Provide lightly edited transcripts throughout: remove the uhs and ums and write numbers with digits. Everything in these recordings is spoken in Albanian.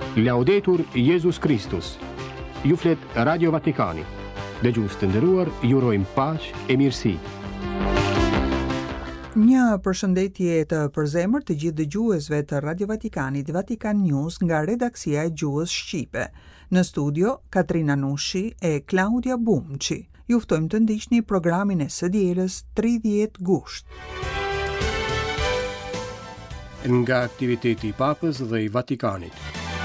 Laudetur Jesus Christus. Ju flet Radio Vatikani. Dëgjues të nderuar, ju urojmë paqe e mirësi. Një përshëndetje të përzemër të gjithë dëgjuesve të Radio Vatikanit, Vatikan News nga redaksia e gjuhës shqipe. Në studio Katrina Nushi e Claudia Bumçi. Ju ftojmë të ndiqni programin e së dielës 30 gusht. Nga aktiviteti i Papës dhe i Vatikanit.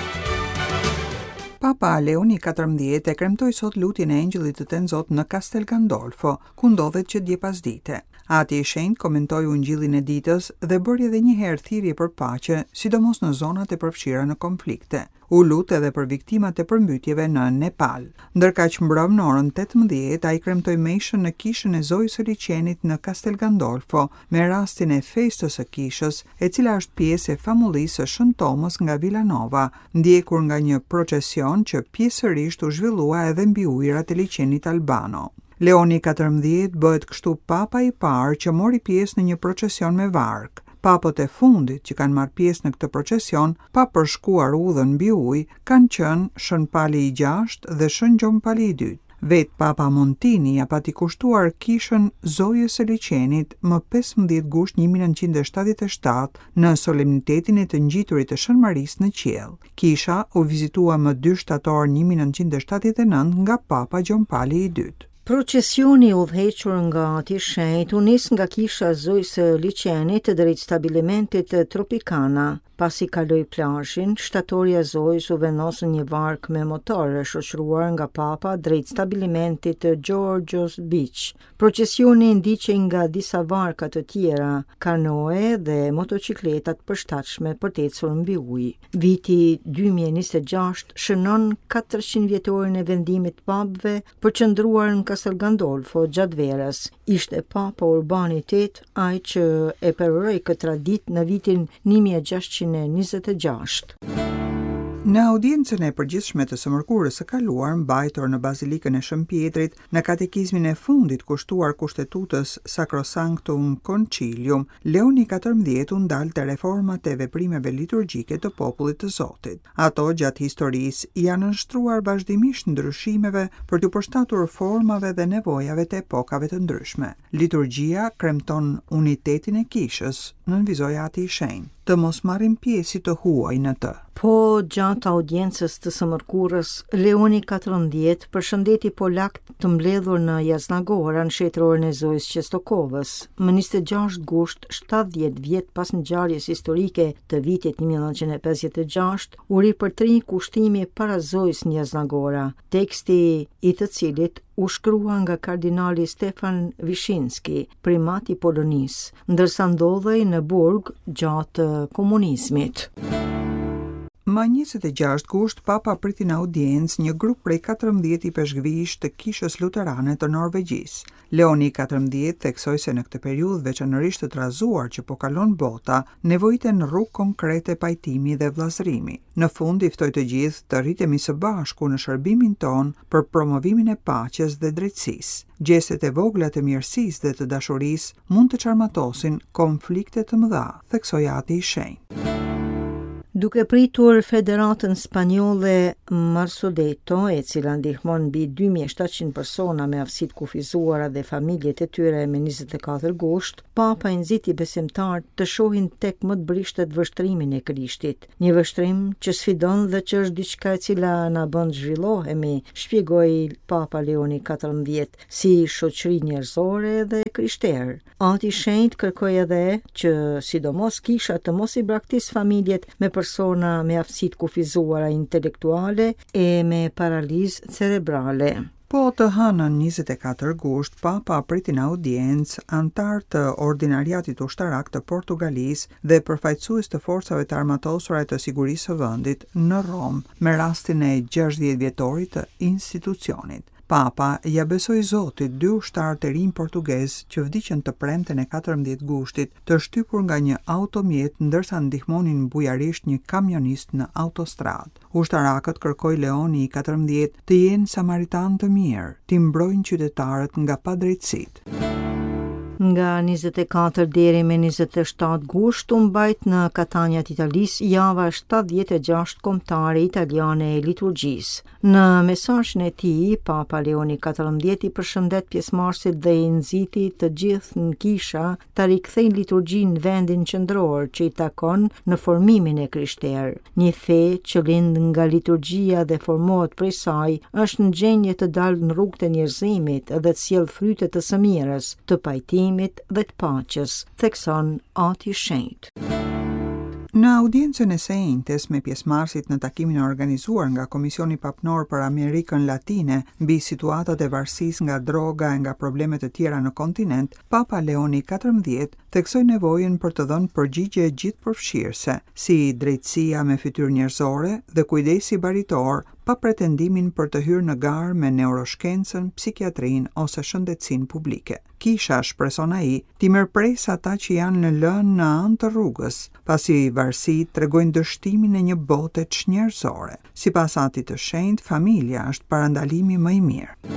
Papa Leoni XIV e kremtoi sot lutjen e Engjëllit të Tenzot në Castel Gandolfo, ku ndodhet që dje pasdite. Ati i shenjtë komentoi ungjillin e ditës dhe bëri edhe një herë thirrje për paqe, sidomos në zonat e përfshira në konflikte. U lut edhe për viktimat e përmbytjeve në Nepal. Ndërkaq mbrëm në orën 18 ai kremtoi meshën në kishën e Zojës së Liçenit në Castel Gandolfo me rastin e festës së kishës, e cila është pjesë e famullisë së Shën Tomës nga Villanova, ndjekur nga një procesion që pjesërisht u zhvillua edhe mbi ujërat e Liçenit Albano. Leoni XIV bëhet kështu papa i parë që mori pjesë në një procesion me varg. Papët e fundit që kanë marrë pjesë në këtë procesion, pa përshkuar udhën mbi ujë, kanë qenë Shën Pali i 6 dhe Shën Gjon Pali i 2. Vet Papa Montini ja pati kushtuar kishën Zojës së Liçenit më 15 gusht 1977 në solemnitetin e të ngjiturit të Shën Marisë në qiell. Kisha u vizitua më 2 shtator 1979 nga Papa Gjon Pali i 2. Procesioni udhëhequr nga Ati i Shenjtë u nis nga kisha e Zojës së Liçenit drejt stabilimentit Tropicana. Pasi kaloi plazhin, shtatorja e Zojës u vendos në një varg me motor e shoqëruar nga Papa drejt stabilimentit Georgios Beach. Procesioni ndiqej nga disa varka të tjera, kanoe dhe motocikletat përshtatshme për të ecur mbi ujë. Viti 2026 shënon 400 vjetorin e vendimit të papëve për qëndruar në Castel Gandolfo gjatë verës. Ishte Papa Urbani VIII ai që e peroroi këtë traditë në vitin 1626. Në audiencën e përgjithshme të së mërkurës së kaluar, mbajtur në Bazilikën e Shën Pjetrit, në katekizmin e fundit kushtuar kushtetutës Sacrosanctum Concilium, Leoni XIV u ndalte reformat e veprimeve liturgjike të popullit të Zotit. Ato gjatë historisë janë nënshtruar vazhdimisht ndryshimeve për të përshtatur formave dhe nevojave të epokave të ndryshme. Liturgjia kremton unitetin e kishës, nënvizoi Ati i Shenjtë, të mos marrin pjesë të huaj në të. Po gjatë audiencës të së mërkurës, Leoni XIV përshëndeti polakt të mbledhur në Jasnagora në shtetrorin e Zojës Qestokovës. Më 26 gusht, 70 vjet pas ngjarjes historike të vitit 1956, u ripërtri kushtimi para Zojës në Jasnagora, teksti i të cilit u shkrua nga kardinali Stefan Wyszynski, primat i Polonisë, ndërsa ndodhej në burg gjatë komunizmit. Më 26 gusht, Papa priti në audiencë një grup prej 14 i peshqvish të kishës luterane të Norvegjisë. Leoni XIV theksoi se në këtë periudhë veçanërisht të trazuar që po kalon bota, nevojiten rrugë konkrete pajtimi dhe vllazërimi. Në fund i ftoi të gjithë të rritemi së bashku në shërbimin ton për promovimin e paqes dhe drejtësisë. Gjestet e vogla të mirësisë dhe të dashurisë mund të çarmatosin konflikte të mëdha, theksoi Ati i Shenjtë. Duke pritur Federatën Spanjolle Marsodetto, e cila ndihmon mbi 2700 persona me aftësitë kufizuara dhe familjet e tyre me 24 gusht, Papa i nxiti besimtarët të shohin tek më të brishtet vështrimin e Krishtit. Një vështrim që sfidon dhe që është diçka e cila na bën të zhvillohemi, shpjegoi Papa Leoni XIV, si shoqëri njerëzore dhe krishterë. Ati i Shenjtë kërkoi edhe që sidomos kisha të mos i braktis familjet me persona me aftësitë kufizuara intelektuale e me paralizë cerebrale. Po të hënën 24 gusht, Papa priti në audiencë antar të ordinariatit ushtarak të Portugalisë dhe përfaqësues të forcave të armatosura të sigurisë së vendit në Rom me rastin e 60 vjetorit të institucionit. Papa ja besoi Zotit 2 ushtarë të rinj portugez që vdiqën të premten e 14 gushtit, të shtypur nga një automjet ndërsa ndihmonin bujarisht një kamionist në autostradë. Ushtarakët kërkoi Leoni XIV të jenë samaritan të mirë, t'i mbrojnë qytetarët nga padrejtësitë. Nga 24 deri me 27 gusht u mbajt në Katanjat Italisë java 76 kombëtare italiane e liturgjisë. Në mesazhin e tij, Papa Leoni XIV i përshëndet pjesëmarrësit dhe i nxiti të gjithë në kisha ta rikthejnë liturgjinë në vendin qendror që i takon në formimin e krishterë. Një fe që lind nga liturgjia dhe formohet prej saj, është në gjendje të dalë në rrugët e njerëzimit dhe të sjellë fryte të së mirës, të pajtimit dhe të paqes, thekson Ati i Shenjtë. Në audiencën e së njëjtës me pjesëmarrësit në takimin e organizuar nga Komisioni Papnor për Amerikën Latine mbi situatat e varësisë nga droga e nga problemet të tjera në kontinent, Papa Leoni XIV theksoi nevojën për të dhënë përgjigje gjithëpërfshirëse, si drejtësia me fytyrë njerëzore dhe kujdesi baritor, pa pretendimin për të hyrë në garë me neuroshkencën, psikiatrinë ose shëndetësinë publike. Kisha, shpreson ai, t'i mirëpres ata që janë në lënë në anë të rrugës, pasi varësitë tregojnë dështimin e një bote çnjerëzore. Sipas Atit të Shenjtë, familja është parandalimi më i mirë.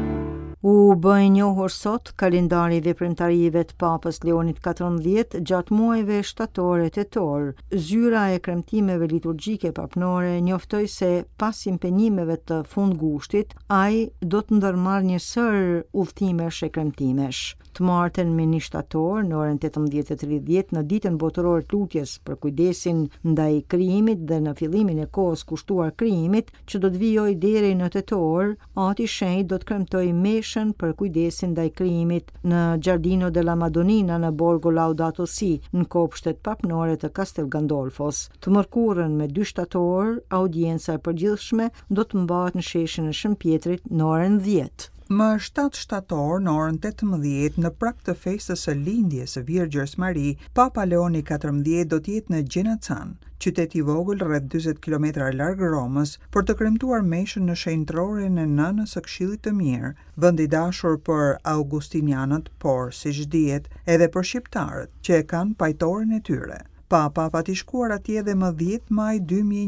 U bë e njohur sot kalendari i veprimtarive të Papës Leonit XIV gjatë muajve shtator e tetor. Zyra e kremtimeve liturgjike papnore njoftoi se pas impenjimeve të fundgushtit, ai do të ndërmarrë një sër udhëtimesh e kremtimesh. Të martën me 1 shtator në orën 18:30 në ditën botërore të lutjes për kujdesin ndaj krijimit dhe në fillimin e kohës kushtuar krijimit, që do të vijojë deri në tetor, Ati i Shenjtë do të kremtojë meshën për kujdesin ndaj krijimit në Giardino della Madonnina në Borgo Laudato Si, në kopshtet papnore të Castel Gandolfos. Të mërkurën me 2 shtator, audienca e përgjithshme do të mbahet në sheshin e Shëmpjetrit në orën 10. Më 7 shtator në orën 18 në prag të festës së lindjes së Virgjës Mari, Papa Leoni XIV do të jetë në Gjenacan, qytet i vogël rreth 40 kilometra larg Romës, për të kremtuar meshën në shenjtroren e nënës së Këshillit të Mirë, vend i dashur për augustinianët, por siç dihet edhe për shqiptarët që e kanë pajtoren e tyre. Papa pati shkuar atje edhe më 10 maj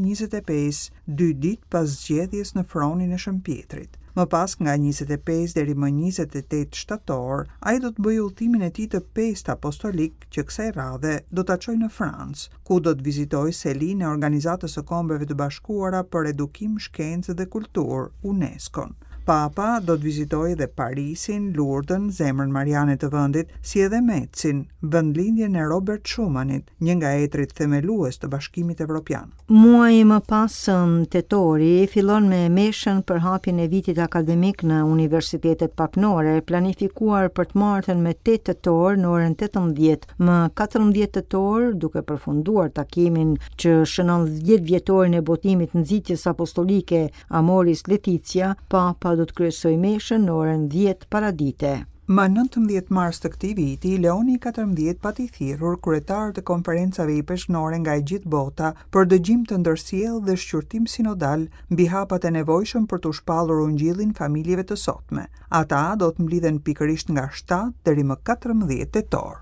2025, 2 ditë pas zgjedhjes në fronin e Shëmpjetrit. Më pas nga 25 deri më 28 shtator, ai do të bëjë udhëtimin e tij të pestë apostolik që kësaj radhe do ta çojë në Francë, ku do të vizitojë selinë e Organizatës së Kombeve të Bashkuara për Edukim, Shkencë dhe Kulturë, UNESCO. Papa do të vizitojë edhe Parisin, Lourdën, zemrën mariane të vendit, si edhe Metzin, vendlindjen e Robert Schumannit, një nga etrit themelues të Bashkimit Evropian. Muaji më pas tetori fillon me meshën për hapjen e vitit akademik në universitetet papnore, planifikuar për të martën me 8 tetor në orën 18, më 14 tetor, duke përfunduar takimin që shënon 10 vjetorin e botimit nxitjes apostolike Amoris Laetitia, Papa do të kryesojë meshën në orën 10 paradite. Më 19 mars të këtij viti, Leoni XIV pati thirrur kryetarët e konferencave i peshknore nga e gjithë bota për dëgjim të ndërsjellë dhe shqyrtim sinodal mbi hapat e nevojshëm për të shpallur ungjillin familjeve të sotme. Ata do të mblidhen pikërisht nga 7 deri më 14 tetor.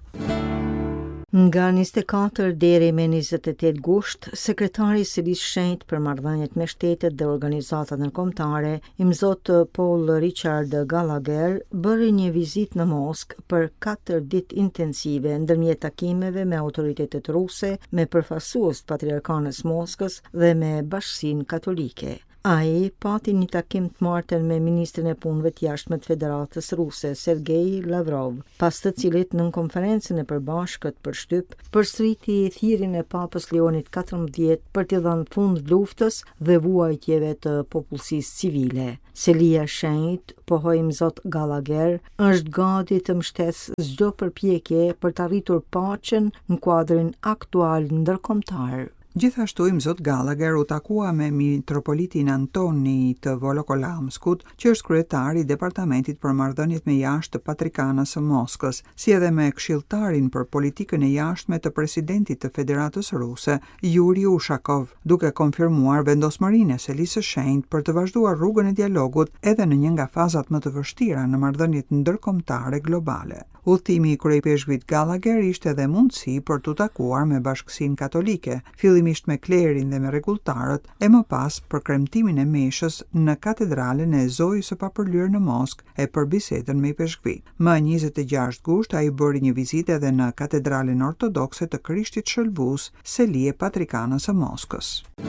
Nga 24 deri me 28 gusht, sekretari i Selisë së Shenjtë për marrëdhëniet me shtetet dhe organizatat ndërkombëtare, Imzot Paul Richard Gallagher, bëri një vizitë në Moskë për 4 ditë intensive, ndërmjet takimeve me autoritetet ruse, me përfaqësues të Patriarkanës Moskës dhe me Bashkinë Katolike. Ai pati një takim të martën me ministrin e punëve të jashtme të Federatës Ruse, Sergej Lavrov, pas të cilit në konferencën e përbashkët për shtyp, përsëriti thirrjen e Papës Leonit XIV për të dhënë fund luftës dhe vuajtjeve të popullsisë civile. Selia Shenjtë, pohoi Imzot Gallagher, është gati të mbështesë çdo përpjekje për të arritur paqen në kuadrin aktual ndërkombëtar. Gjithashtu Imzot Gallagher u takua me mitropolitin Antoni të Volokolamskut, që është kryetari i departamentit për marrëdhëniet me jashtë të Patrikanës së Moskës, si edhe me këshilltarin për politikën e jashtme të presidentit të Federatës Ruse, Yuri Ushakov, duke konfirmuar vendosmërinë e Selisë së Shenjtë për të vazhduar rrugën e dialogut edhe në një nga fazat më të vështira në marrëdhëniet ndërkombëtare globale. Udhëtimi i kryepeshkujt Gallagher ishte edhe mundësi për t'u takuar me Bashkësinë Katolike, fillimisht me klerin dhe me rregulltarët, e më pas për kremtimin e meshës në katedralen e Zojës së Papërlyer në Moskë e për bisedën me peshkujt. Më 26 gusht ai bëri një vizitë edhe në katedralen ortodokse të Krishtit Shëlbues, Selie Patrikanës së Moskës.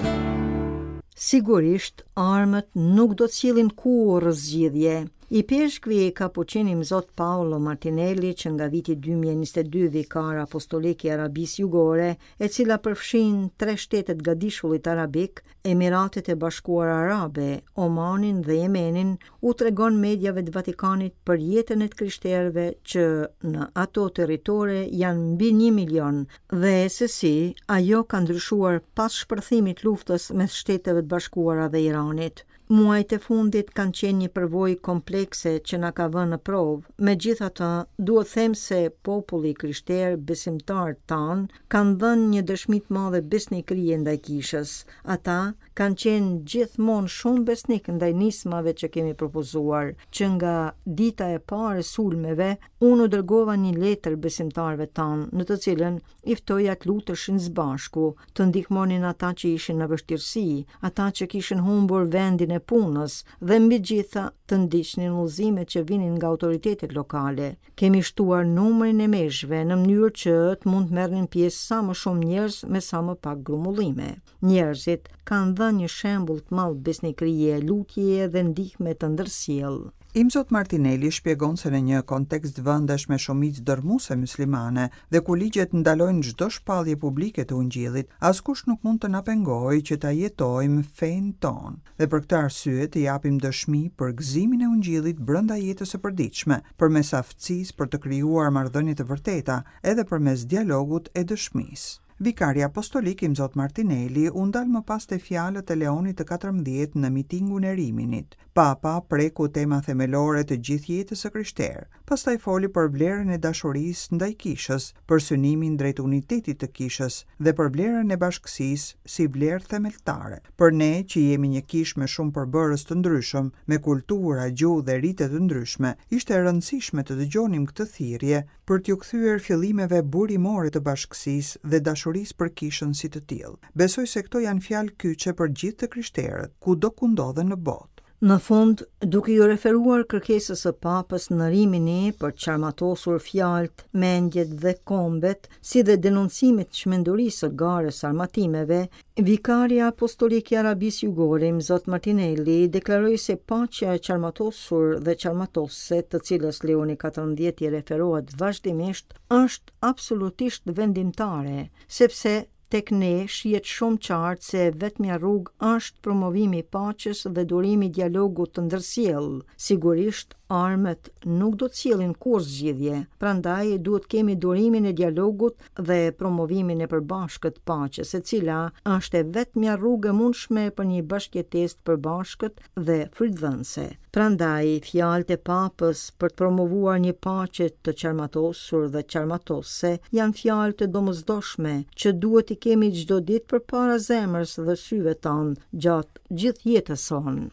Sigurisht, armët nuk do të sillin kurrë zgjidhje. I peshkvi kapuçini Mzot Paolo Martinelli, që nga viti 2022 vikar apostolik i Arabisë Jugore, e cila përfshin 3 shtetet gadishullit arabik, Emiratet e Bashkuara Arabe, Omanin dhe Jemenin, u tregon mediave të Vatikanit për jetën e të krishterëve që në ato territore janë mbi 1 milion dhe se si ajo ka ndryshuar pas shpërthimit luftës mes Shteteve të Bashkuara dhe Iranit. Muajt e fundit kanë qenë një përvojë komplekse që na ka vënë në provë. Megjithatë, duhet them se populli krishterë besimtar tanë kanë dhënë një dëshmi të madhe besnikërie ndaj kishës. Ata kanë qenë gjithmonë shumë besnik ndaj nismave që kemi propozuar, që nga dita e parë e sulmeve, unë u dërgova një letër besimtarëve tanë, në të cilën i ftoja të luteshin së bashku, të ndihmonin ata që ishin në vështirësi, ata që kishin humbur vendin e punës dhe mbi gjitha të ndiqnin udhëzimet që vinin nga autoritetet lokale. Kemi shtuar numrin e meshëve në mënyrë që të mund të merrnin pjesë sa më shumë njerëz me sa më pak grumullime. Njerëzit kanë dhënë një shembull të madh besnikërie, lutjeje dhe ndihme të ndërsjellë. Mzot Martinelli shpjegon se në një kontekst vendesh me shumicë dërmuese muslimane dhe ku ligjet ndalojnë çdo shpallje publike të Ungjillit, askush nuk mund të na pengojë që ta jetojmë fenë tonë. Dhe për këtë arsye të japim dëshmi për gëzimin e Ungjillit brenda jetës së përditshme, përmes aftësisë për të krijuar marrëdhënie të vërteta, edhe përmes dialogut e dëshmisë. Vikari apostolik Mzot Martinelli u ndal më pas te fjalët e Leonit të 14 në mitingun e Riminit. Papa preku tema themelore të gjithë jetës së krishterë. Pastaj foli për vlerën e dashurisë ndaj kishës, për synimin drejt unitetit të kishës dhe për vlerën e bashkësisë si vlerë themeltare. Për ne që jemi një kishë me shumë përbërës të ndryshëm, me kultura, gjuhë dhe rite të ndryshme, ishte e rëndësishme të dëgjonim këtë thirrje për t'ju kthyer fillimeve burimore të bashkësisë dhe dashurisë për kishën si të tillë. Besoj se këto janë fjalë kyçe për gjithë të krishterët, kudo ku ndodhen në botë. Në fund, duke ju referuar kërkesës së Papës në Rimini për të qarmatosur fjalët, mendjet dhe kombet, si dhe denoncimit të çmendurisë së garës armatimeve, vikari apostolik i Arabisë Jugore, Mzot Martinelli, deklaroi se paqja e qarmatosur dhe qarmatose, të cilës Leoni 14 i referohet vazhdimisht, është absolutisht vendimtare, sepse tek ne shihet shumë qartë se vetmja rrugë është promovimi i paqes dhe durimi i dialogut të ndërsjellë. Sigurisht, armët nuk do të sjellin kurrë zgjidhje, prandaj duhet kemi durimin e dialogut dhe promovimin e përbashkët paqes, e cila është e vetmja rrugë e mundshme për një bashkëjetesë të përbashkët dhe frytdhënëse. Prandaj, fjalët e Papës për të promovuar një paqe të qarmatosur dhe qarmatose janë fjalë të domosdoshme që duhet i kemi çdo ditë përpara zemrës dhe syve tanë gjatë gjithë jetës sonë.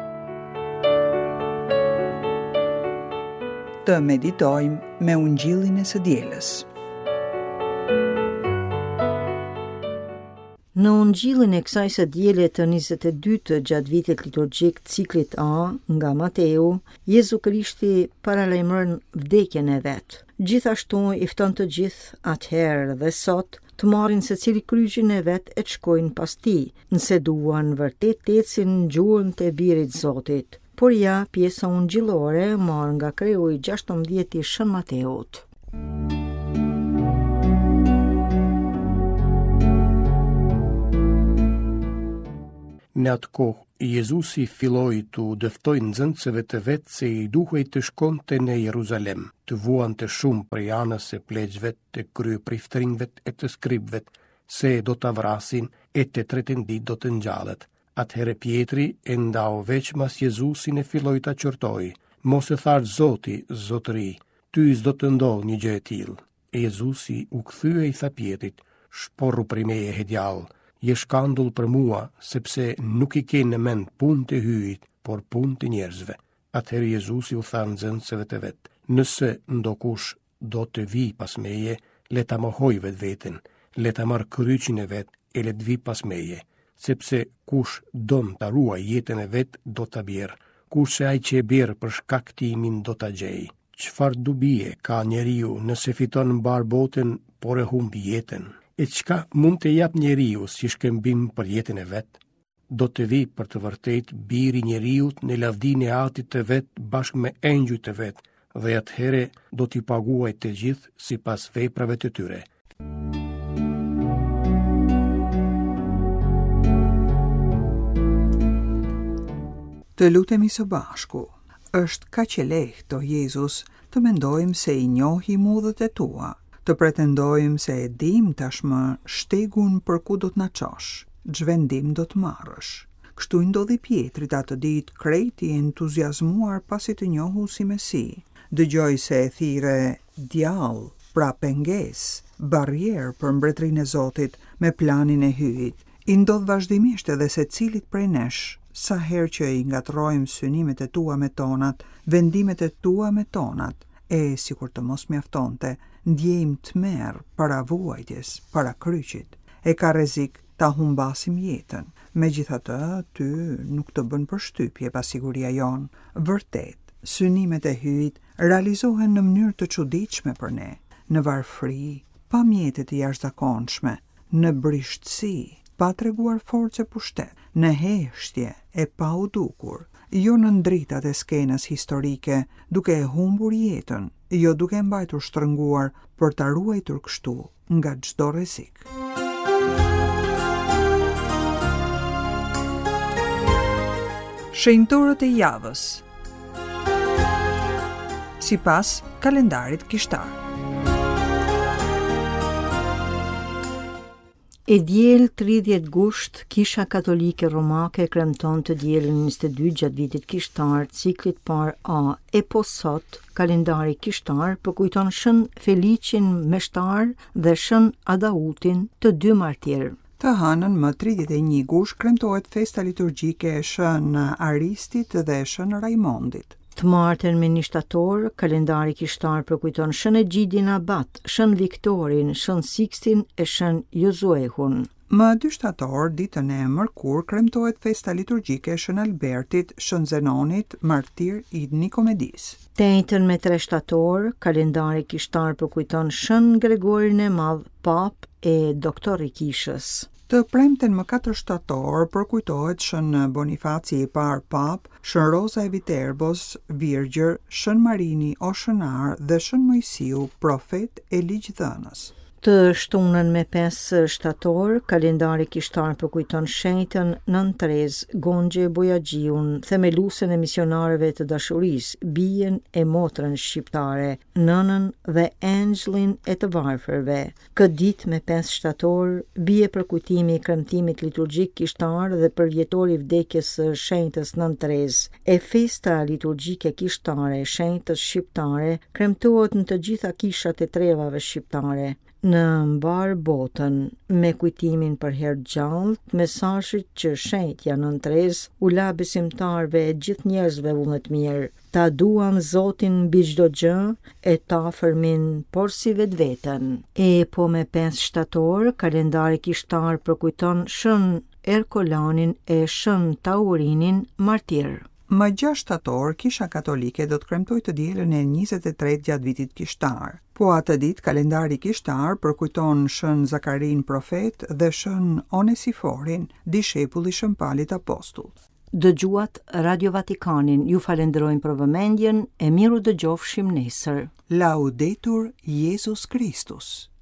Të meditojmë me Ungjillin e së dielës. Në Ungjillin e kësaj së diele të 22 gjatë vitit liturgjik ciklit A nga Mateu, Jezu Krishti paralajmëron vdekjen e vet. Gjithashtu i fton të gjithë atëherë dhe sot të marrin secili kryqin e vet e të shkojnë pas tij, nëse duan vërtet të ecin në gjurmën e birit Zotit. Por ja, pjesa ungjillore marrë nga kreu i 16 i Shën Mateut. Në atë kohë, Jezusi filloi të dëftoi nxënësve të vetë se i duhej të shkonte në Jeruzalem, të vuante shumë prej anës së pleqëve, të kryepriftërinjve e të skribëve, se do ta vrasin e të tretën ditë do të ngjallet. Atëherë Pietri e ndau veç mas Jezusin e filloi ta qortoi. Mos e thash Zoti, zotëri, ty s'do të ndodh një gjë e tillë. E Jezusi u kthye i tha Pietrit, shporru prej meje hedjall, je shkandull për mua, sepse nuk i ke në mend punë të hyjit, por punë të njerëzve. Atëherë Jezusi u tha nxënësve të vet, nëse ndokush do të vi pas meje, le ta mohoj vetveten, le ta marr kryqin e vet e le të vi pas meje, sepse kush don ta ruaj jetën e vet do ta bjerë, kurse ai që e bjerë për shkak të imin do ta gjej. Çfarë dubie ka njeriu nëse fiton mbar botën, por e humb jetën? E çka mund të jap njeriu si shkëmbim për jetën e vet? Do të vi për të vërtet biri njeriut në lavdinë e Atit të vet bashkë me engjujt të vet, dhe atëhere do t'i paguaj të gjithë sipas veprave të tyre. Të lutemi së bashku. Është kaq e lehtë, o Jezus, të mendojmë se i njohim udhët e tua, të pretendojmë se e dim tashmë shtegun për ku do të na çosh. Zhvendim do të marrësh. Kështu i ndodhi Pietrit atë ditë, krejt i entuziazmuar pasi të njohu si Mesi. Dëgjoj se e thire djallë, pra penges, barrier për mbretërinë e Zotit me planin e hyjit. I ndodh vazhdimisht edhe se cilit prej nesh, sa herë që i ngatrojmë synimet e tua me tonat, vendimet e tua me tonat, sikur të mos mjaftonte, ndjejmë tmerr para vuajtjes, para kryqit. E ka rrezik ta humbasim jetën. Megjithatë, ty nuk të bën përshtypje pasiguria jon. Vërtet, synimet e hyjit realizohen në mënyrë të çuditshme për ne, në varfëri, pa mjete të jashtëzakonshme, në brishtësi, pa treguar forcë e pushtet, në heshtje e pa u dukur, jo në ndritat e skenës historike, duke e humbur jetën, jo duke mbajtur shtrënguar për ta ruajtur kështu nga çdo rrezik. Shenjtorët e javës sipas kalendarit kishtar. E diel 30 gusht, Kisha Katolike Romake kremton të dielën 22 gjatë vitit kishtar, ciklit par A. E po sot, kalendari kishtar përkujton Shën Felicin Meshtar dhe Shën Adautin, të dy martirë. Të hënën më 31 gusht kremtohet festa liturgjike e Shën Aristit dhe Shën Raimondit. Të martën me 1 shtator, kalendari kishtar përkujton Shën Egjidin Abat, Shën Viktorin, Shën Sikstin e Shën Jozuehun. Më 2 shtator, ditën e mërkur, kremtohet festa liturgjike e Shën Albertit, Shën Zenonit, martir i Nikomedis. Të me 3 shtator, kalendari kishtar përkujton Shën Gregorin e Madh, pap e doktor i kishës. Të premten më 4 shtator përkujtohet Shën Bonifaci i par pap, Shën Roza e Viterbos, virgjër, Shën Marini Oshënar dhe Shën Mojsiu, profet e ligjdhënës. Të shtunën me 5 shtator, kalendari kishtar përkujton shenjtën Nën Terez, Gonxhe Bojaxhiun, themeluesen e misionarëve të dashurisë, bijen e motrën shqiptare, nënën dhe engjëllin e të varfërve. Këtë ditë me 5 shtator, bie përkujtimi i kremtimit liturgjik kishtar dhe përvjetori i vdekjes së shenjtës Nën Terez. E festa liturgjike kishtare e shenjtës shqiptare kremtohet në të gjitha kishat e trevave shqiptare. Në mbar botën, me kujtimin për herë gjallë, mesazhit që shenjtja Nën Terez u la besimtarve e gjithë njerëzve vullnet mirë, ta duan Zotin mbi çdo gjë e ta afërmin por si vetveten. E po me 5 shtator, kalendari kishtar përkujton Shën Erkolanin e Shën Taurinin martir. Më 6 shtator, Kisha Katolike do të kremtojë të dielën e 23 gjatë vitit kishtar. Po atë ditë kalendari kishtar përkujton Shën Zakarin profet dhe Shën Onesiforin, dishepulli Shën Palit apostull. Dëgjuat Radio Vatikanin, ju falenderojmë për vëmendjen, e miru dëgjofshim nesër. Laudetur Jesus Christus.